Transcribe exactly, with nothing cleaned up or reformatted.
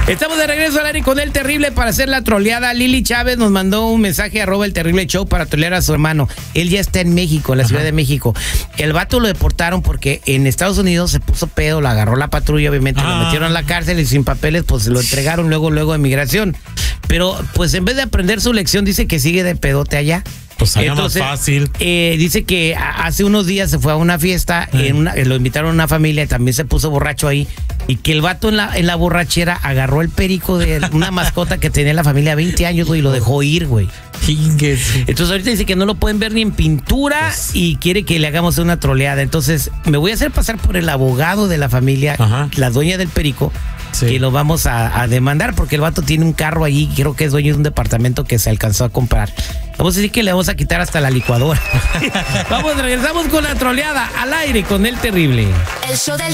Estamos de regreso al aire con El Terrible para hacer la troleada. Lili Chávez nos mandó un mensaje arroba El Terrible Show para trolear a su hermano. Él ya está en México, en la Ajá. Ciudad de México. El vato lo deportaron porque en Estados Unidos se puso pedo, lo agarró la patrulla, obviamente, ah. lo metieron a la cárcel y sin papeles, pues se lo entregaron luego, luego de migración. Pero, pues en vez de aprender su lección, dice que sigue de pedote allá. Pues allá Entonces, más fácil. Eh, dice que hace unos días se fue a una fiesta, eh. en una, lo invitaron a una familia y también se puso borracho ahí. Y que el vato en la, en la borrachera agarró el perico de una mascota que tenía la familia veinte años, güey, y lo dejó ir, güey. Entonces ahorita dice que no lo pueden ver ni en pintura pues. Y quiere que le hagamos una troleada. Entonces me voy a hacer pasar por el abogado de la familia, Ajá. la dueña del perico. Sí. Que lo vamos a, a demandar porque el vato tiene un carro ahí, creo que es dueño de un departamento que se alcanzó a comprar. Vamos a decir que le vamos a quitar hasta la licuadora. Vamos, regresamos con la troleada al aire con El Terrible. El show del